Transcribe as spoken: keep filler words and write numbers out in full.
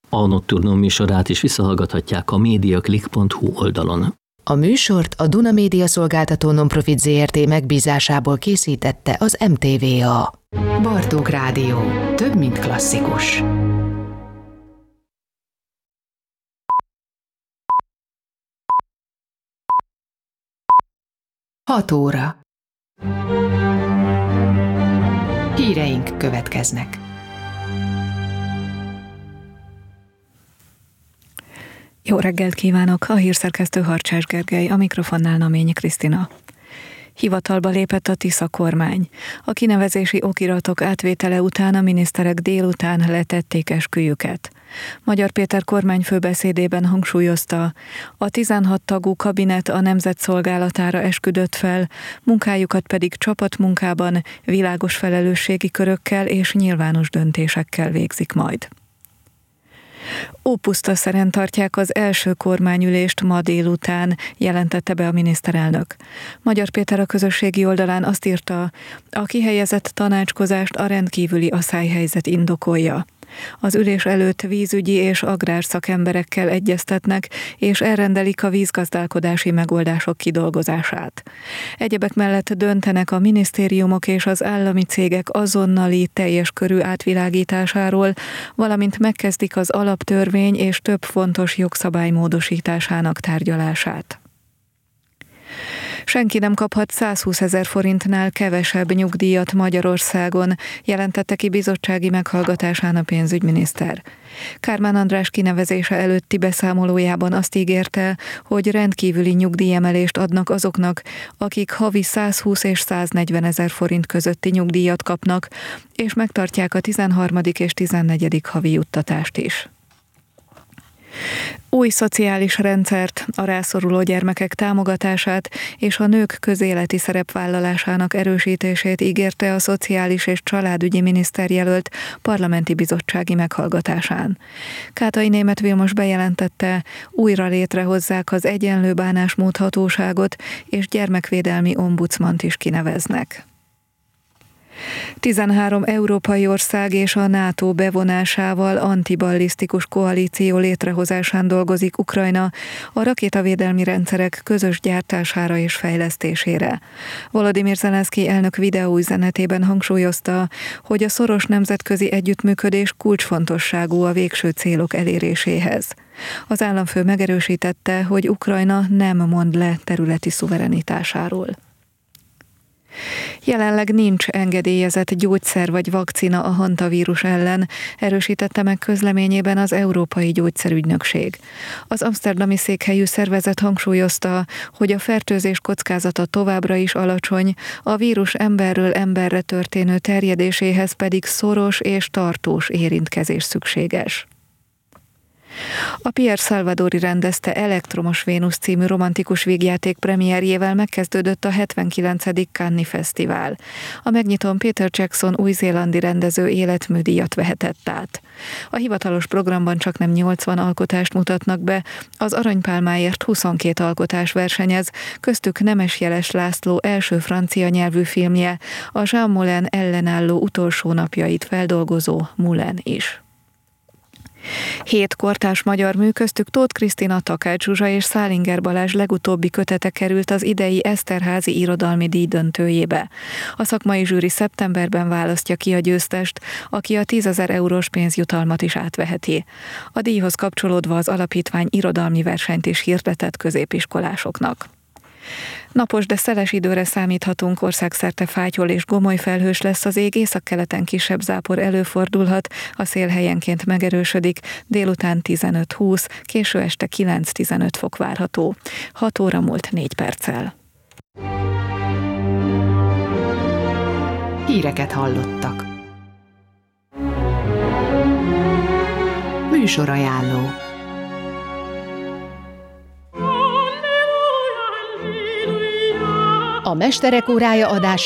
A Nocturnum műsorát is visszahallgathatják a mediaclick pont hu oldalon. A műsort a Duna Média Szolgáltató Nonprofit zé er té megbízásából készítette az em té vé á. Bartók Rádió. Több, mint klasszikus. Hat óra. Híreink következnek. Jó reggelt kívánok! A hírszerkesztő Harcsás Gergely, a mikrofonnál Naményi Krisztina. Hivatalba lépett a Tisza kormány. A kinevezési okiratok átvétele után a miniszterek délután letették esküjüket. Magyar Péter kormányfő beszédében hangsúlyozta, a tizenhat tagú kabinet a nemzet szolgálatára esküdött fel, munkájukat pedig csapatmunkában, világos felelősségi körökkel és nyilvános döntésekkel végzik majd. Ópusztaszeren tartják az első kormányülést ma délután, jelentette be a miniszterelnök. Magyar Péter a közösségi oldalán azt írta, a kihelyezett tanácskozást a rendkívüli aszályhelyzet indokolja. Az ülés előtt vízügyi és agrárszakemberekkel egyeztetnek, és elrendelik a vízgazdálkodási megoldások kidolgozását. Egyebek mellett döntenek a minisztériumok és az állami cégek azonnali teljes körű átvilágításáról, valamint megkezdik az alaptörvény és több fontos jogszabály módosításának tárgyalását. Senki nem kaphat százhúszezer forintnál kevesebb nyugdíjat Magyarországon, jelentette ki bizottsági meghallgatásán a pénzügyminiszter. Kármán András kinevezése előtti beszámolójában azt ígérte, hogy rendkívüli nyugdíjemelést adnak azoknak, akik havi százhúsz és száznegyven ezer forint közötti nyugdíjat kapnak, és megtartják a tizenharmadik és tizennegyedik havi juttatást is. Új szociális rendszert, a rászoruló gyermekek támogatását és a nők közéleti szerepvállalásának erősítését ígérte a szociális és családügyi miniszterjelölt parlamenti bizottsági meghallgatásán. Kátai Németh Vilmos bejelentette, újra létrehozzák az egyenlő bánásmód hatóságot, és gyermekvédelmi ombudsmant is kineveznek. tizenhárom európai ország és a NATO bevonásával antiballisztikus koalíció létrehozásán dolgozik Ukrajna a rakétavédelmi rendszerek közös gyártására és fejlesztésére. Volodymyr Zelenszky elnök videóüzenetében hangsúlyozta, hogy a szoros nemzetközi együttműködés kulcsfontosságú a végső célok eléréséhez. Az államfő megerősítette, hogy Ukrajna nem mond le területi szuverenitásáról. Jelenleg nincs engedélyezett gyógyszer vagy vakcina a hantavírus ellen, erősítette meg közleményében az Európai Gyógyszerügynökség. Az amszterdami székhelyű szervezet hangsúlyozta, hogy a fertőzés kockázata továbbra is alacsony, a vírus emberről emberre történő terjedéséhez pedig szoros és tartós érintkezés szükséges. A Pierre Salvadori rendezte Elektromos Vénusz című romantikus vígjáték premierjével megkezdődött a hetvenkilencedik Cannes-i Fesztivál. A megnyitón Peter Jackson új-zélandi rendező életműdíjat vehetett át. A hivatalos programban csaknem nyolcvan alkotást mutatnak be, az Aranypálmáért huszonkét alkotás versenyez, köztük Nemesjeles László első francia nyelvű filmje, a Jean Moulin ellenálló utolsó napjait feldolgozó Moulin is. Hét kortárs magyar mű, köztük Tóth Krisztina, Takács Zsuzsa és Szálinger Balázs legutóbbi kötete került az idei Eszterházy irodalmi díj döntőjébe. A szakmai zsűri szeptemberben választja ki a győztest, aki a tízezer eurós pénzjutalmat is átveheti. A díjhoz kapcsolódva az alapítvány irodalmi versenyt is hirdetett középiskolásoknak. Napos, de szeles időre számíthatunk, országszerte fátyol és gomoly felhős lesz az ég, északkeleten kisebb zápor előfordulhat, a szél helyenként megerősödik, délután tizenöt-húsz, késő este kilenc-tizenöt fok várható. hat óra múlt négy perccel. Híreket hallottak. Műsorajánló. A Mesterek órája adás